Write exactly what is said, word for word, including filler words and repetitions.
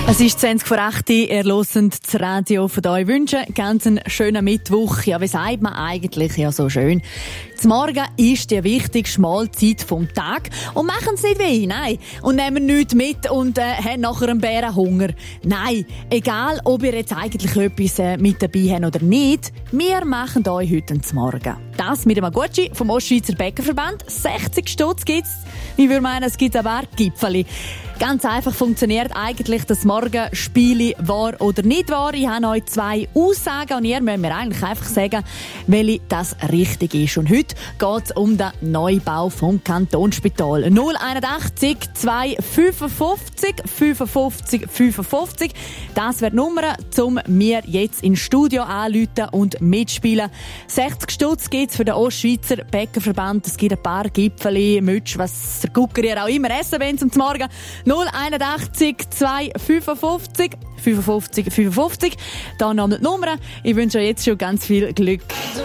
Es ist zwanzig vor acht, ihr hört das Radio von euch wünschen. Ganz einen schönen Mittwoch. Ja, wie sagt man eigentlich? Ja, so schön. Zum Morgen ist die wichtigste Mahlzeit vom Tag. Und machen es nicht weh, nein. Und nehmen nichts mit und äh, haben nachher einen Bärenhunger. Nein, egal ob ihr jetzt eigentlich etwas äh, mit dabei habt oder nicht, wir machen euch heute zum Morgen. Das mit dem Aguchi vom Ostschweizer Bäckerverband. sechzig Stutz gibt's. Ich würde meinen, es gibt aber Gipfeli. Ganz einfach funktioniert eigentlich das Morgenspiel wahr oder nicht wahr. Ich habe euch zwei Aussagen und ihr müsst mir eigentlich einfach sagen, welche das richtig ist. Und heute geht es um den Neubau vom Kantonsspital. null einundachtzig zwei fünfundfünfzig fünfundfünfzig fünfundfünfzig. Das wäre die Nummer, um mir jetzt ins Studio anzurufen und mitspielen. sechzig Stutz gibt es für den Ostschweizer Bäckerverband. Es gibt ein paar Gipfeli, Mütsch, was der Gucker ihr auch immer essen wollt zum Morgen. null einundachtzig zwei fünfundfünfzig fünfundfünfzig fünfundfünfzig. Da noch die Nummer. Ich wünsche euch jetzt schon ganz viel Glück.